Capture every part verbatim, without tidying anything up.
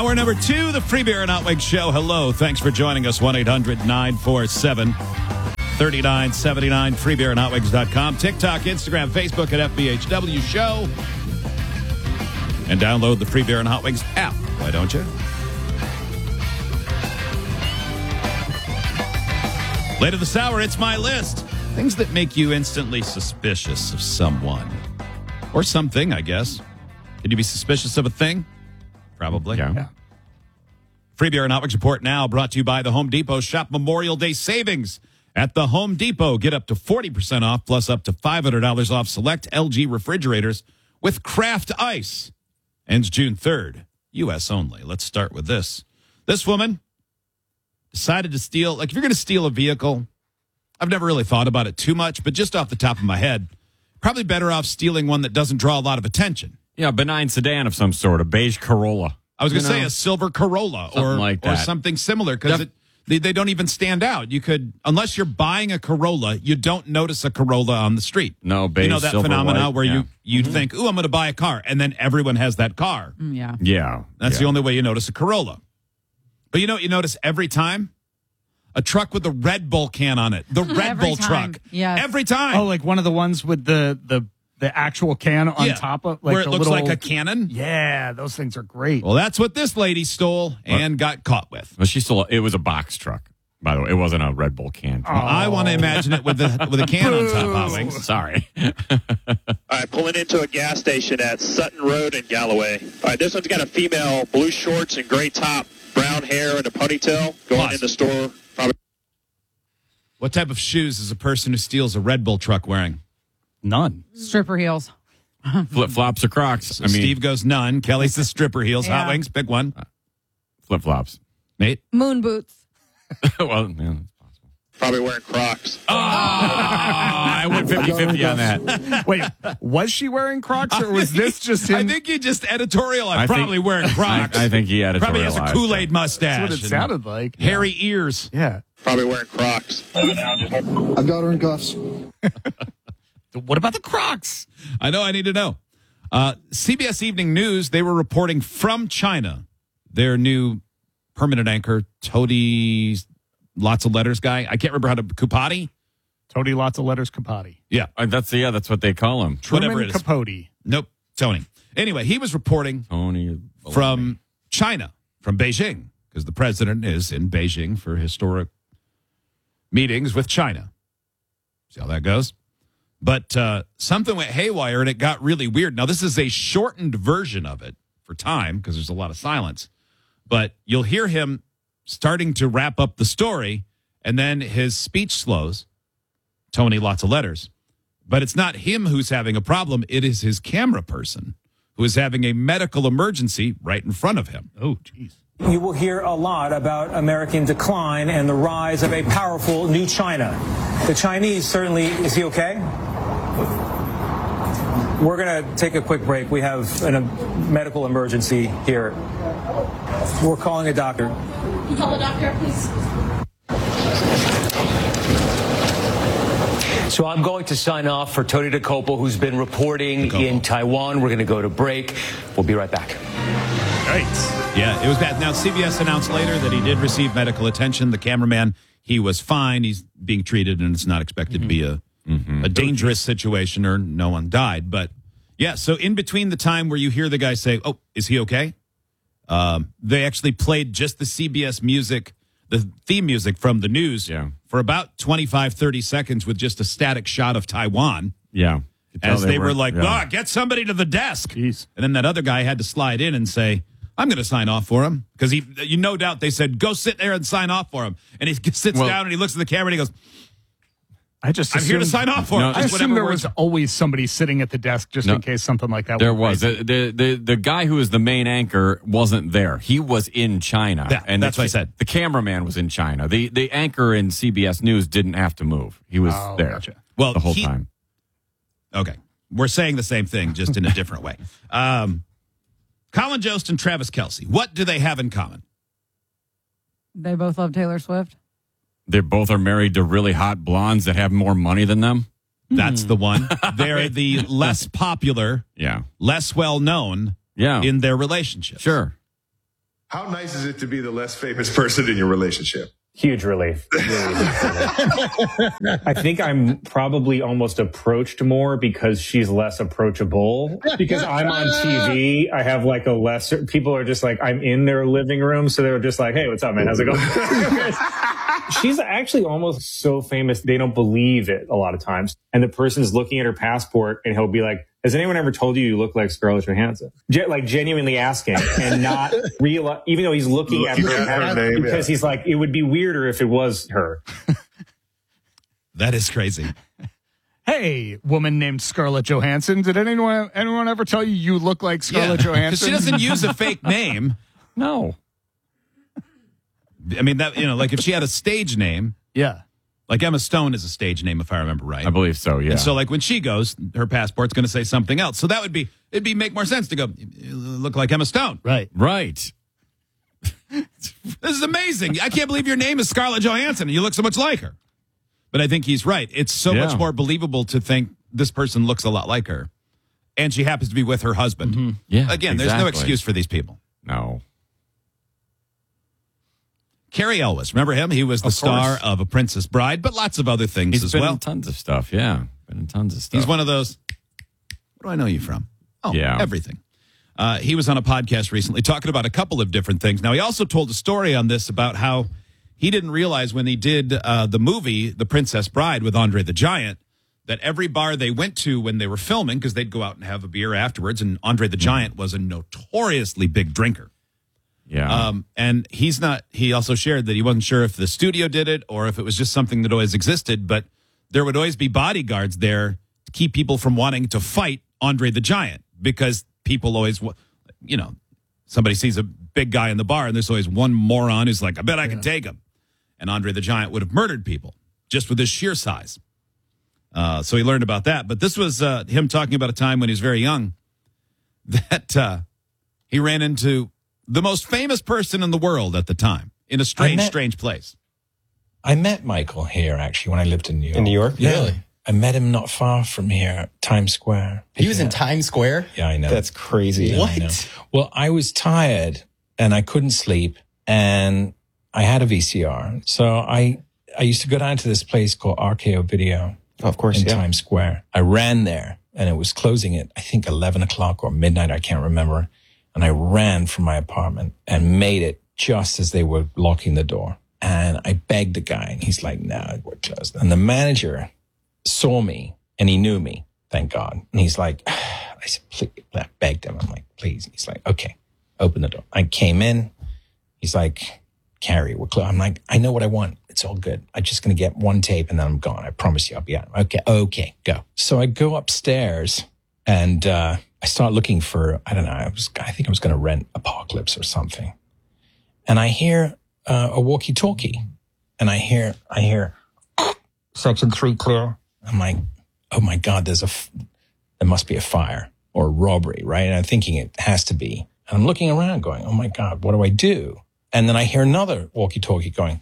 Hour number two, the Free Beer and Hot Wings Show. Hello. Thanks for joining us. one eight hundred nine four seven three nine seven nine. free beer and hot wings dot com. TikTok, Instagram, Facebook at F B H W Show. And download the Free Beer and Hot Wings app. Why don't you? Later this hour, it's my list. Things that make you instantly suspicious of someone. Or something, I guess. Can you be suspicious of a thing? Probably. Yeah. yeah. Free Beer and Hot Wings Report now brought to you by the Home Depot. Shop Memorial Day savings at the Home Depot. Get up to forty percent off plus up to five hundred dollars off select L G refrigerators with Kraft Ice. Ends June third. U S only. Let's start with this. This woman decided to steal, like if you're going to steal a vehicle, I've never really thought about it too much, but just off the top of my head, probably better off stealing one that doesn't draw a lot of attention. Yeah, a benign sedan of some sort, a beige Corolla. I was going to You say know? a silver Corolla Something or, like or that. something similar because Def- they, they don't even stand out. You could, unless you're buying a Corolla, you don't notice a Corolla on the street. No, beige, You know that silver, phenomena white, where yeah. you, you Mhm. think, ooh, I'm going to buy a car, and then everyone has that car. Mm, yeah. Yeah. That's yeah. the only way you notice a Corolla. But you know what you notice every time? A truck with a Red Bull can on it. The Red Every Bull time. truck. Yes. Every time. Oh, like one of the ones with the the, the actual can on Yeah. top of, like where it the looks little, like a cannon. Yeah, those things are great. Well, that's what this lady stole and got caught with. Well, she stole. It was a box truck, by the way. It wasn't a Red Bull can. Oh. I want to imagine it with the with a can on top. Hot Wings. Sorry. All right, pulling into a gas station at Sutton Road in Galloway. All right, this one's got a female, blue shorts and gray top, brown hair and a ponytail, going Plus. in the store. Probably. What type of shoes is a person who steals a Red Bull truck wearing? None. Stripper heels. Flip flops or Crocs. So I mean, Steve goes none. Kelly's the stripper heels. Hot Yeah. Wings, pick one. flip flops. Nate? Moon boots. Well, yeah, that's possible. Probably wearing Crocs. Oh, I went fifty-fifty on that. Wait, was she wearing Crocs or was this just him? I think he just editorialized. I think- Probably wearing Crocs. I, I think he had Probably has a Kool-Aid mustache. That's what it and sounded like. hairy ears. Yeah. Probably wearing Crocs. I've got her in cuffs. What about the Crocs? I know. I need to know. Uh, C B S Evening News, they were reporting from China. Their new permanent anchor, Tody, lots of letters guy. I can't remember how to, Kupati? Tony, lots of letters, Capote. Yeah. Uh, that's yeah, that's what they call him. Whatever Truman it is. Capote. Nope. Tony. Anyway, he was reporting Tony from China, from Beijing, because the president is in Beijing for historic meetings with China. See how that goes? But uh, something went haywire and it got really weird. Now, this is a shortened version of it for time because there's a lot of silence. But you'll hear him starting to wrap up the story, and then his speech slows. Tony, lots of letters. But it's not him who's having a problem. It is his camera person who is having a medical emergency right in front of him. Oh, jeez. You will hear a lot about American decline and the rise of a powerful new China. The Chinese certainly, is he okay? We're going to take a quick break. We have an, a medical emergency here. We're calling a doctor. Can you call the doctor, please? So I'm going to sign off for Tony DeCopo, who's been reporting DeCopo. in Taiwan. We're going to go to break. We'll be right back. Right. Yeah, it was bad. Now, C B S announced later that he did receive medical attention. The cameraman, he was fine. He's being treated, and it's not expected to be a, a dangerous situation or no one died. But, yeah, so in between the time where you hear the guy say, oh, is he okay? Um, they actually played just the C B S music, the theme music from the news Yeah. for about twenty-five, thirty seconds with just a static shot of Taiwan. Yeah. You tell As they, were weren't- like, yeah. ah, get somebody to the desk. Jeez. And then that other guy had to slide in and say, I'm going to sign off for him. Because he, you no doubt they said, go sit there and sign off for him. And he sits Well- down and he looks at the camera and he goes, I just I'm here to assumed- sign off for No, him. I Just assume whatever there words- was always somebody sitting at the desk just No. in case something like that There went was crazy. the, the the the guy who was the main anchor wasn't there. He was in China, Yeah, and that's the, what I said. The cameraman was in China. The the anchor in C B S News didn't have to move. He was Oh, there gotcha. Well, the whole he- time. Okay. We're saying the same thing, just in a different way. Um, Colin Jost and Travis Kelce, what do they have in common? They both love Taylor Swift. They both are married to really hot blondes that have more money than them. That's the one. They're the less popular, Yeah, less well known yeah, in their relationship. sure. How nice is it to be the less famous person in your relationship? Huge relief. Really huge relief. I think I'm probably almost approached more because she's less approachable. Because I'm on T V, I have like a lesser, people are just like, I'm in their living room. So they're just like, hey, what's up, man? How's it going? She's actually almost so famous, they don't believe it a lot of times. And the person's looking at her passport and he'll be like, has anyone ever told you you look like Scarlett Johansson? Ge- like genuinely asking and not real, even though he's looking at her, her name, because yeah. he's like, it would be weirder if it was her. That is crazy. Hey, woman named Scarlett Johansson. Did anyone anyone ever tell you you look like Scarlett Because Johansson? she doesn't use a fake name. No. I mean, that, you know, like if she had a stage name, Yeah. like Emma Stone is a stage name, if I remember right. I believe so, yeah. And so, like, when she goes, her passport's going to say something else. So that would be, it'd be make more sense to go, you look like Emma Stone. Right. Right. This is amazing. I can't believe your name is Scarlett Johansson and you look so much like her. But I think he's right. It's so Yeah. much more believable to think this person looks a lot like her. And she happens to be with her husband. Yeah, Again, there's no exactly. excuse for these people. No. Carrie Elwes, remember him? He was the Of star course. of A Princess Bride, but lots of other things He's as been well. in tons of stuff, yeah. Been in tons of stuff. He's one of those, what do I know you from? Oh, Yeah. everything. Uh, he was on a podcast recently talking about a couple of different things. Now, he also told a story on this about how he didn't realize when he did uh, the movie, The Princess Bride with Andre the Giant, that every bar they went to when they were filming, because they'd go out and have a beer afterwards, and Andre the Giant was a notoriously big drinker. Yeah. Um, and he's not, he also shared that he wasn't sure if the studio did it or if it was just something that always existed, but there would always be bodyguards there to keep people from wanting to fight Andre the Giant because people always, wa- you know, somebody sees a big guy in the bar and there's always one moron who's like, I bet I can take him. And Andre the Giant would have murdered people just with his sheer size. Uh, so he learned about that. But this was uh, him talking about a time when he was very young that uh, he ran into the most famous person in the world at the time in a strange, met- strange place. I met Michael here, actually, when I lived in New York. In New York? Yeah. Really? I met him not far from here, Times Square. He was in Yeah. Times Square? Yeah, I know. That's crazy. Yeah, I know. Well, I was tired and I couldn't sleep and I had a V C R. So I, I used to go down to this place called R K O Video. Oh, of course, in yeah. Times Square. I ran there and it was closing at, I think, eleven o'clock or midnight. I can't remember. And I ran from my apartment and made it just as they were locking the door. And I begged the guy and he's like, no, we're closed. And the manager saw me and he knew me, thank God. And he's like, I said, please, I begged him. I'm like, please. He's like, okay, open the door. I came in. He's like, Carrie, we're closed. I'm like, I know what I want. It's all good. I'm just going to get one tape and then I'm gone. I promise you I'll be out. Okay. Okay. Go. So I go upstairs and, uh, I start looking for, I don't know, I was, I think I was going to rent Apocalypse or something. And I hear uh, a walkie-talkie and I hear, I hear section three clear. I'm like, oh my God, there's a, f- there must be a fire or a robbery, right? And I'm thinking it has to be. And I'm looking around going, oh my God, what do I do? And then I hear another walkie-talkie going,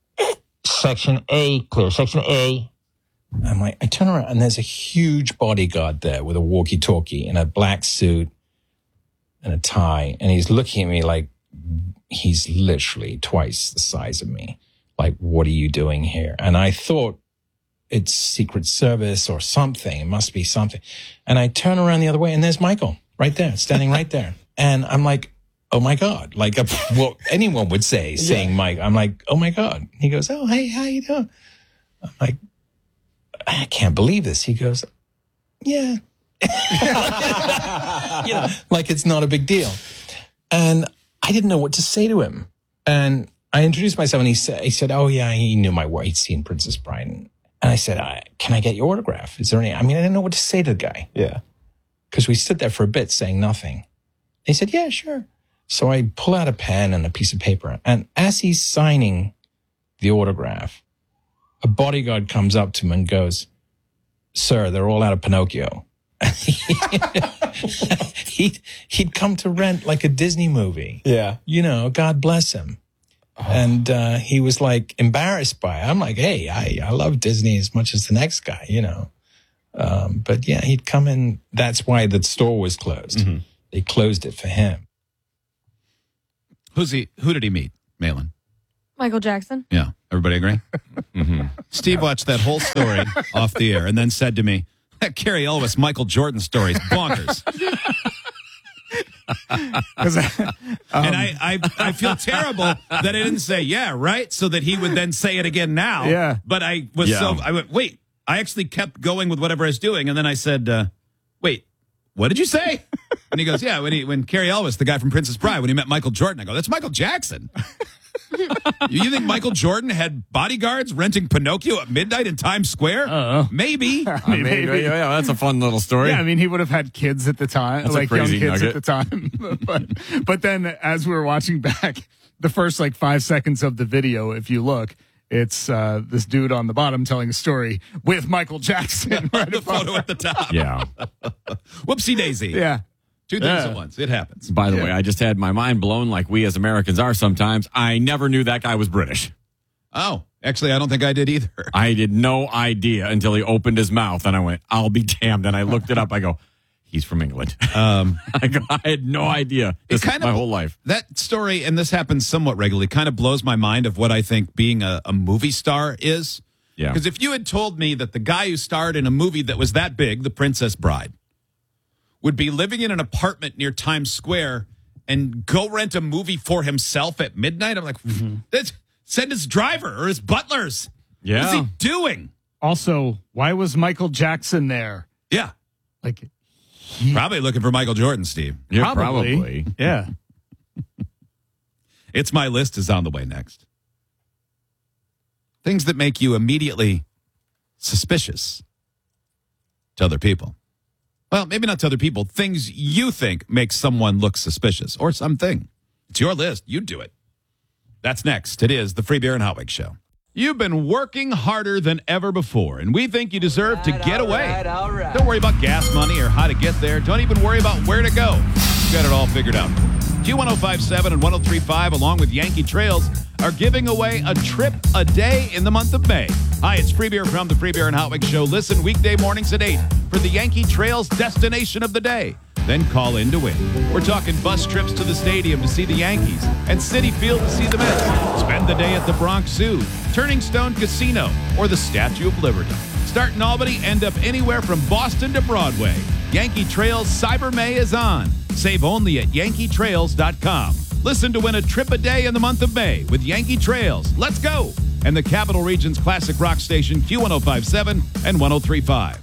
section A clear, section A. I'm like, I turn around and there's a huge bodyguard there with a walkie-talkie in a black suit and a tie. And he's looking at me like he's literally twice the size of me. Like, what are you doing here? And I thought it's Secret Service or something. It must be something. And I turn around the other way and there's Michael right there, standing right there. And I'm like, oh my God. Like a, what anyone would say, saying yeah. Mike. I'm like, oh my God. He goes, oh, hey, how you doing? I'm like, I can't believe this. He goes, yeah. You know, like it's not a big deal. And I didn't know what to say to him. And I introduced myself and he said, he said, oh yeah, he knew my work. He'd seen Princess Bride. And I said, I, can I get your autograph? Is there any, I mean, I didn't know what to say to the guy. Yeah. Cause we stood there for a bit saying nothing. He said, yeah, sure. So I pull out a pen and a piece of paper. And as he's signing the autograph, a bodyguard comes up to him and goes, sir, they're all out of Pinocchio. he'd, he'd come to rent like a Disney movie. Yeah. You know, God bless him. Oh. And uh, he was like embarrassed by it. I'm like, hey, I, I love Disney as much as the next guy, you know. Um, but yeah, he'd come in. That's why the store was closed. Mm-hmm. They closed it for him. Who's he? Who did he meet, Malin? Michael Jackson. Yeah. Everybody agree? mm-hmm. Steve watched that whole story off the air and then said to me, that Carrie Elvis Michael Jordan story is bonkers. um, and I, I I feel terrible that I didn't say, yeah, right? So that he would then say it again now. Yeah. But I was Yeah. so, I went, wait, I actually kept going with whatever I was doing. And then I said, uh, wait, what did you say? And he goes, yeah, when he, when Carrie Elvis, the guy from Princess Bride, when he met Michael Jordan, I go, that's Michael Jackson. You think Michael Jordan had bodyguards renting Pinocchio at midnight in Times Square? Uh-oh. Maybe. I mean, Maybe, maybe. yeah, that's a fun little story. Yeah, I mean, he would have had kids at the time, That's a like young crazy kids nugget. at the time. but, but then as we were watching back, the first like five seconds of the video, if you look, it's uh, this dude on the bottom telling a story with Michael Jackson. Right The above photo him. at the top. Yeah. Whoopsie daisy. Yeah. Two things Yeah. at once. It happens. By the way, I just had my mind blown like we as Americans are sometimes. I never knew that guy was British. Oh, actually, I don't think I did either. I had no idea until he opened his mouth, and I went, I'll be damned. And I looked it up. I go, he's from England. Um, I, go, I had no idea. This kind my of- whole life. That story, and this happens somewhat regularly, kind of blows my mind of what I think being a, a movie star is. Yeah. Because if you had told me that the guy who starred in a movie that was that big, The Princess Bride, would be living in an apartment near Times Square and go rent a movie for himself at midnight, I'm like, that's, send his driver or his butlers. Yeah. What is he doing? Also, why was Michael Jackson there? Yeah. Like, Probably looking for Michael Jordan, Steve. Yeah, probably. probably. Yeah. It's My List is on the way next. Things that make you immediately suspicious to other people. Well, maybe not to other people. Things you think make someone look suspicious or something. It's your list. You do it. That's next. It is the Free Beer and Hotwig Show. You've been working harder than ever before, and we think you deserve to get away. All right, all right. Don't worry about gas money or how to get there. Don't even worry about where to go. We've got it all figured out. Q ten fifty-seven and ten thirty-five, along with Yankee Trails, are giving away a trip a day in the month of May. Hi, it's Free Beer from the Free Beer and Hotwig Show. Listen weekday mornings at eight for the Yankee Trails destination of the day. Then call in to win. We're talking bus trips to the stadium to see the Yankees and Citi Field to see the Mets. Spend the day at the Bronx Zoo, Turning Stone Casino, or the Statue of Liberty. Start in Albany, end up anywhere from Boston to Broadway. Yankee Trails Cyber May is on. Save only at yankee trails dot com. Listen to win a trip a day in the month of May with Yankee Trails. Let's go! And the Capital Region's classic rock station Q ten fifty-seven and ten thirty-five.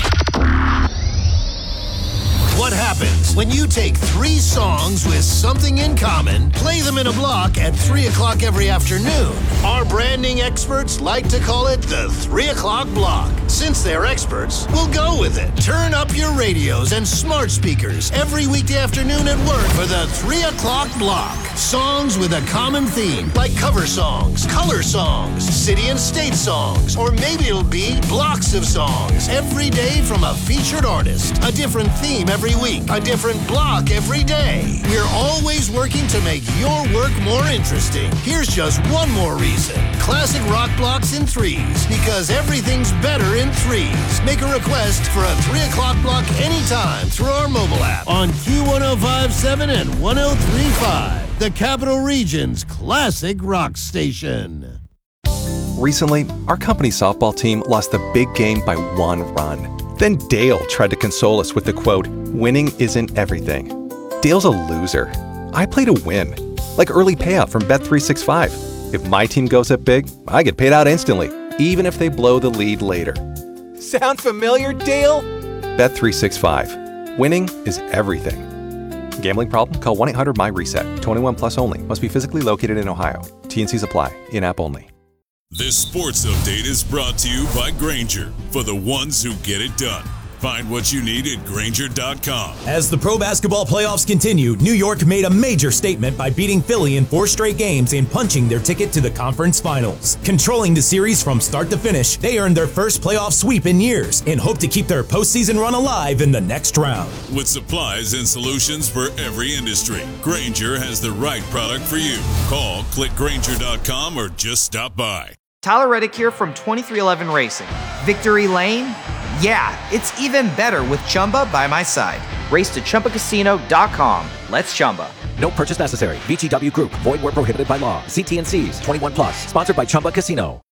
What happens when you take three songs with something in common, play them in a block at three o'clock every afternoon? Our branding experts like to call it the three o'clock block. Since they're experts, we'll go with it. Turn up your radios and smart speakers every weekday afternoon at work for the three o'clock block. Songs with a common theme, like cover songs, color songs, city and state songs, or maybe it'll be blocks of songs every day from a featured artist. A different theme every week, a different block every day. We're always working to make your work more interesting. Here's just one more reason. Classic rock blocks in threes, because everything's better in threes. Make a request for a three o'clock block anytime through our mobile app on Q ten fifty-seven and ten thirty-five, the Capital Region's classic rock station. Recently, our company softball team lost the big game by one run. Then Dale tried to console us with the quote, "Winning isn't everything." Dale's a loser. I play to win. Like early payout from Bet three sixty-five. If my team goes up big, I get paid out instantly, even if they blow the lead later. Sound familiar, Dale? Bet three sixty-five. Winning is everything. Gambling problem? Call one eight hundred M Y reset. twenty-one plus only. Must be physically located in Ohio. T and Cs apply. In-app only. This sports update is brought to you by Grainger, for the ones who get it done. Find what you need at Grainger dot com. As the pro basketball playoffs continue, New York made a major statement by beating Philly in four straight games and punching their ticket to the conference finals. Controlling the series from start to finish, they earned their first playoff sweep in years and hope to keep their postseason run alive in the next round. With supplies and solutions for every industry, Grainger has the right product for you. Call, click Grainger dot com, or just stop by. Tyler Reddick here from twenty-three eleven Racing. Victory Lane? Yeah, it's even better with Chumba by my side. Race to Chumba Casino dot com. Let's Chumba. No purchase necessary. V G W Group. Void where prohibited by law. See T and C's. twenty-one plus. Sponsored by Chumba Casino.